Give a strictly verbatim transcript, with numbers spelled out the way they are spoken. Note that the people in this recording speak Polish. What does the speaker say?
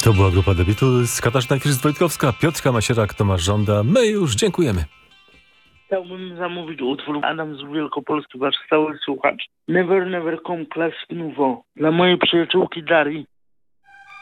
To była grupa The Beatles, Katarzyna First-Wojtkowska, Piotrka Masierak, Tomasz Żąda. My już dziękujemy. Chciałbym zamówić utwór Adam z Wielkopolski, wasz stały słuchacz. Never, never come, Classic Nouveau. Dla mojej przyjaciółki Darii.